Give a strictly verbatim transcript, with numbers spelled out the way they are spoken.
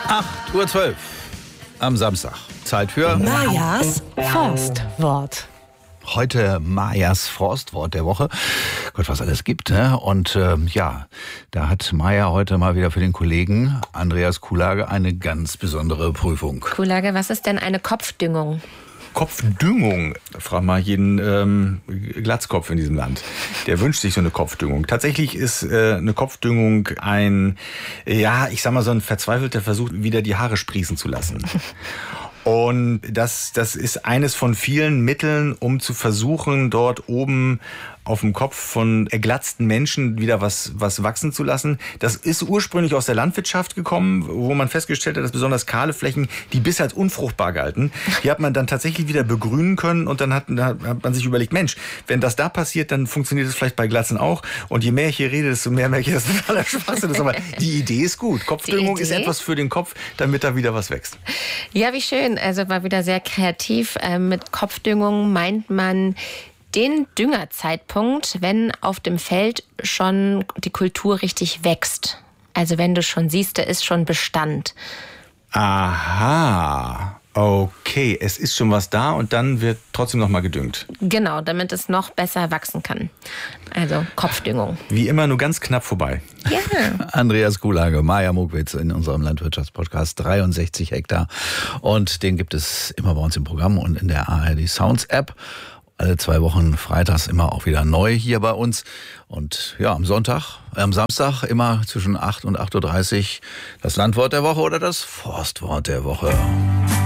acht Uhr zwölf am Samstag. Zeit für Majas Forstwort. Heute Majas Forstwort der Woche. Gott, was alles gibt, ne? Und äh, ja, da hat Maja heute mal wieder für den Kollegen Andreas Kuhlage eine ganz besondere Prüfung. Kuhlage, was ist denn eine Kopfdüngung? Kopfdüngung. Frag mal jeden ähm, Glatzkopf in diesem Land. Der wünscht sich so eine Kopfdüngung. Tatsächlich ist äh, eine Kopfdüngung ein, ja, ich sag mal so ein verzweifelter Versuch, wieder die Haare sprießen zu lassen. Und das, das ist eines von vielen Mitteln, um zu versuchen, dort oben auf dem Kopf von erglatzten Menschen wieder was, was wachsen zu lassen. Das ist ursprünglich aus der Landwirtschaft gekommen, wo man festgestellt hat, dass besonders kahle Flächen, die bisher als unfruchtbar galten, die hat man dann tatsächlich wieder begrünen können und dann hat, dann hat man sich überlegt, Mensch, wenn das da passiert, dann funktioniert es vielleicht bei Glatzen auch. Und je mehr ich hier rede, desto mehr merke ich, dass das totaler Schwachsinn ist. Aber die Idee ist gut. Kopfdüngung ist etwas für den Kopf, damit da wieder was wächst. Ja, wie schön. Also war wieder sehr kreativ. Ähm, mit Kopfdüngung meint man den Düngerzeitpunkt, wenn auf dem Feld schon die Kultur richtig wächst. Also wenn du schon siehst, da ist schon Bestand. Aha. Okay, es ist schon was da und dann wird trotzdem noch mal gedüngt. Genau, damit es noch besser wachsen kann. Also Kopfdüngung. Wie immer nur ganz knapp vorbei. Ja. Andreas Kuhlage, Maja Mokwitz in unserem Landwirtschaftspodcast, dreiundsechzig Hektar. Und den gibt es immer bei uns im Programm und in der A R D Sounds App. Alle zwei Wochen freitags immer auch wieder neu hier bei uns. Und ja, am Sonntag, äh, am Samstag immer zwischen acht und acht Uhr dreißig das Landwort der Woche oder das Forstwort der Woche.